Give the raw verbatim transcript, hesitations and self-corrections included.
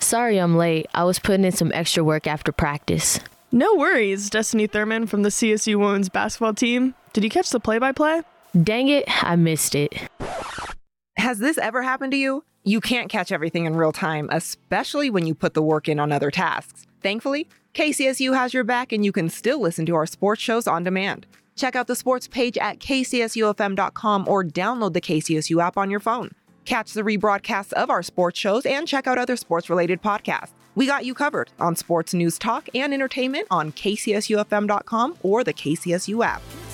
Sorry I'm late. I was putting in some extra work after practice. No worries, Destiny Thurman from the C S U women's basketball team. Did you catch the play-by-play? Dang it, I missed it. Has this ever happened to you? You can't catch everything in real time, especially when you put the work in on other tasks. Thankfully, K C S U has your back and you can still listen to our sports shows on demand. Check out the sports page at k c s u f m dot com or download the K C S U app on your phone. Catch the rebroadcasts of our sports shows and check out other sports-related podcasts. We got you covered on sports news talk and entertainment on k c s u f m dot com or the K C S U app.